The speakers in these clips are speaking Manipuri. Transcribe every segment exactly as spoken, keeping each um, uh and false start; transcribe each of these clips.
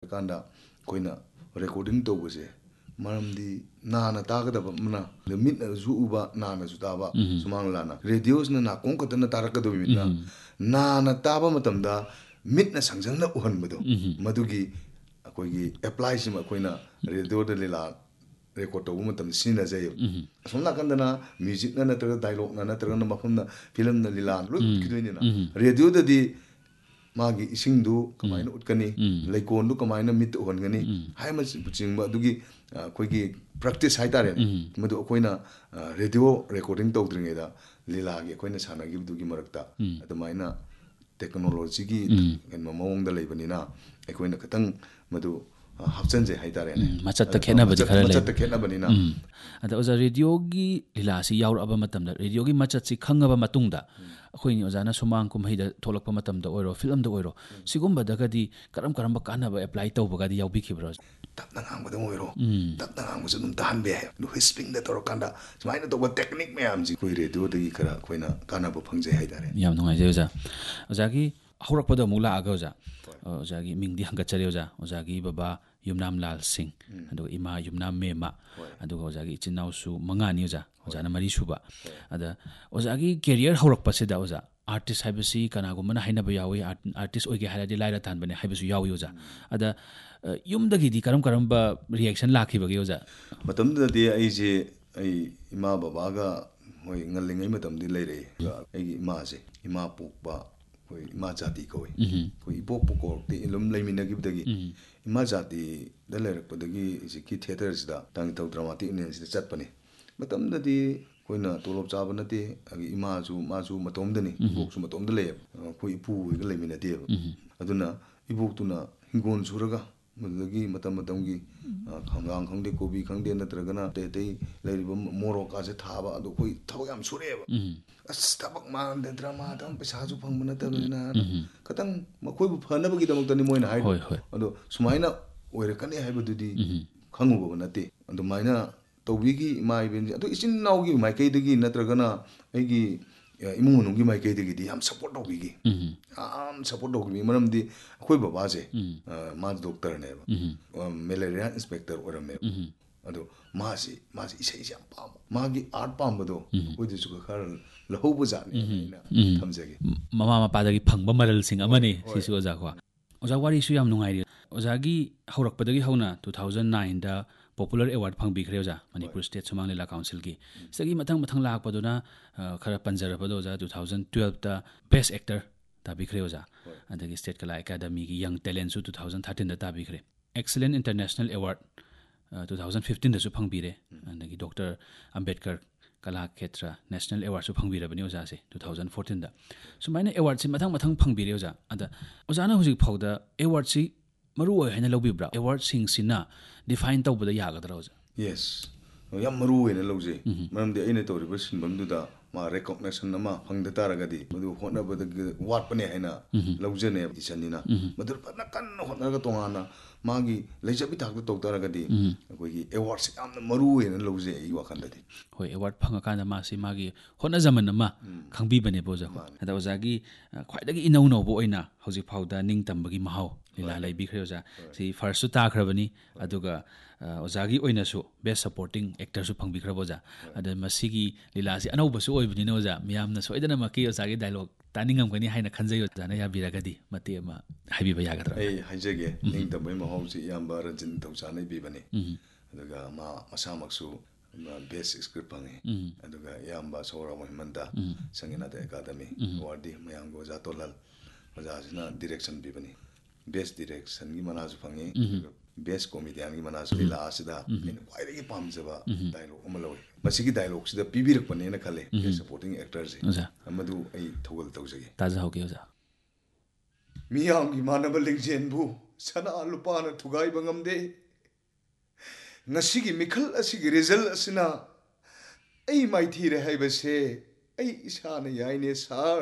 kanda koina recording tawbase maramdi nana tagadaba mana the mit zu uba nana zu taba sumang lana radios na na kong katana tarakado mitna nana taba matamda mit na sangjang na uhanbado madugi akoigi apply sima koina radio da lila record tawbu matam sina jayo somna kandana music na natra dialogue na natra na mafam na film na lila lu kidoini na radio da di magi isingdu kamaina utkani laikondu kamaina mit uhangani haima chingba dugi koigi practice haitare madu koina radio recording tawdringe da lila gi koina sanagi dugi marakta adumaina technology gi en mamong da leibanina koina katang madu hapchanje haitare machat ta khena badi khara machat ta khena banina ada oza radio gi lila si yaur aba matam da radio gi machat si khangaba matungda akhoi ni ozana sumang kum haida tholakpa matam da oiro film da oiro sigumba da gadi karam karam ba kana ba apply tawba gadi yawbi khibra tapna ngang ba da oiro tapna ngang ba sunum tahan be no hisping da torokanda sumaina to ba technique me am ji koi radio da gi khara koina kana ba phangje haidare yam nungai je oza oza gi haurak pa da mula aga oza oza gi mingdi hanga chare oza oza gi baba Yumnam Lal Singh adu ima Yumnam Mema adu ozagi chinau su mangani oza oza na mari suba ada ozagi career haurak pasida oza artist haibasi kana gumana haina ba yawi artist oige haladi laira tan bane haibasu yawi oza ada yumdagi di karam karam ba reaction lakhi bagi oza matam da de ai je ai ima baba ga hoi ngalingai matam di leire ai ima je ima pukba hoi ima jati koi hoi ipok pukor te ilum leimina gibdagi ima jati da lerakpadagi isiki theater sida tang tau dramatic ne sida chatpani matam da di koina tolop chaba nate agi ima ju ma ju matom dani ibok su matom da le koi ipu ga leimina de aduna ibok tuna hingon suraga madagi matam matam gi khangang khangde kobi khangde natragana te te leiriba moro ka se thaba adu koi thaba yam sureba as tabak man de drama tam pesa ju phang mana tabina katang makoi bu phana bagi damok tani moina hai adu sumaina oire kane hai bududi khangu ba nate adu maina tawigi mai ben adu isin naw gi mai kai dagi natragana ai gi imung manung gi mai kai dagi di am support tawigi am support tawigi manam di khoi baba je ma doctor ne malaria inspector orame ado masi masi isai jam pam magi art pam bado koi de su khar lahu bu ja ne thamjage mama mapa dagi phangba maral sing amani sisu oza khwa oza wari su yam nungai ri oza gi haurak padagi hauna two thousand nine da popular award phangbi khre oza manipur state sumang lela council gi sagi mathang mathang lak paduna khara panjara pado oza two thousand twelve da best actor ta bi khre oza adagi state kala academy gi young talent su two thousand thirteen da ta bi khre excellent international award two thousand fifteen da su phangbi re adagi Dr Ambedkar kala khetra national award su phangbi rabani oza se two thousand fourteen da sumaina award si mathang mathang phangbi re oza ada oza na hujik phauda award si maru oi haina lobi bra award sing sina define tawbada yagadra oza yes yam maru ena lawje maram de ina tawri basin bamdu da ma recognition nama phangda taragadi madu hona bada wat pane haina lawjene isanina madur pana kan hona ga tongana magi leijabi thak to taragadi koi gi award se am maru ena lawje i wakandadi hoi award phanga kana ma si magi hona zaman nama khangbi bane boza ada ozagi khwaidagi inau no bo oina hauji phauda ning tambagi mahau lila lai bi khre oza si first su ta khrabani aduga ozagi oina su best supporting actor su phangbi khra boza ada masigi lila si anau basu oibni no oza miyamna soidana maki ozagi dialogue taningam gani haina khanjay ozana ya biragadi mate ma haibi ba yagadra ai haijege ning tambai mahau si yamba ranjin tawsanai bi bane aduga ma masamaksu best script pange aduga yamba sora mohimanda sangina da academy award mayang goza tolal oza sina direction bi bane best direction gi manasu phange best comedian gi manasu lila asida in quite gi pamjaba dialogue amalo masigi dialogue sida pibirak pane na khale best supporting actor je amadu ai thogol tawjage taja hoge oza miyam gi manaba lingjen bu sana lupa na thugai bangam de ngasigi mikhal asigi result asina ai mai thire haibase ai isana yaine sir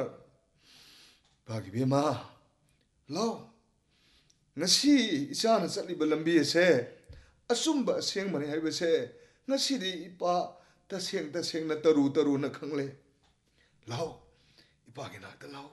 bagi bema law ngasi isana chaliba lambi ase asumba seng mani haibase ngasi di ipa ta seng ta seng na taru taru na khangle law ipa gi na ta law